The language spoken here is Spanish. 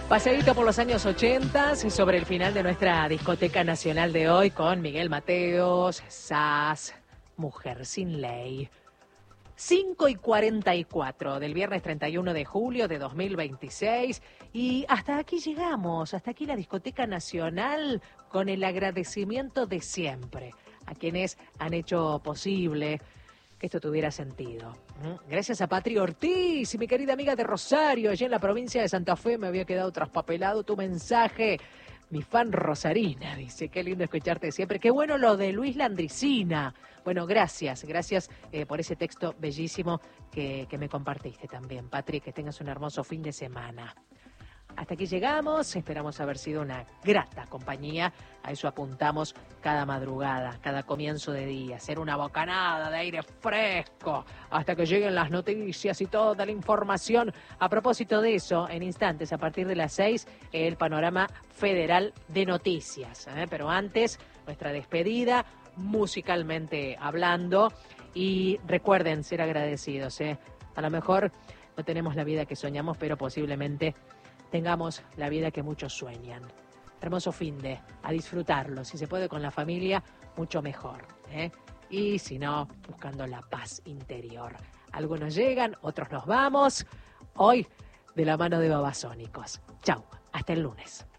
Paseíto por los años 80 sobre el final de nuestra discoteca nacional de hoy con Miguel Mateos, Sass, Mujer sin Ley. 5:44 del viernes 31 de julio de 2026 y hasta aquí llegamos, hasta aquí la discoteca nacional con el agradecimiento de siempre a quienes han hecho posible que esto tuviera sentido. Gracias a Patri Ortiz y mi querida amiga de Rosario, allí en la provincia de Santa Fe, me había quedado traspapelado tu mensaje. Mi fan Rosarina dice, qué lindo escucharte siempre. Qué bueno lo de Luis Landricina. Bueno, gracias por ese texto bellísimo que me compartiste también, Patri, que tengas un hermoso fin de semana. Hasta aquí llegamos, esperamos haber sido una grata compañía, a eso apuntamos cada madrugada, cada comienzo de día, ser una bocanada de aire fresco, hasta que lleguen las noticias y toda la información. A propósito de eso, en instantes, a partir de las 6, el panorama federal de noticias, pero antes, nuestra despedida, musicalmente hablando, y recuerden ser agradecidos, a lo mejor no tenemos la vida que soñamos, pero posiblemente tengamos la vida que muchos sueñan. Hermoso finde, a disfrutarlo. Si se puede con la familia, mucho mejor. Y si no, buscando la paz interior. Algunos llegan, otros nos vamos. Hoy, de la mano de Babasónicos. Chau, hasta el lunes.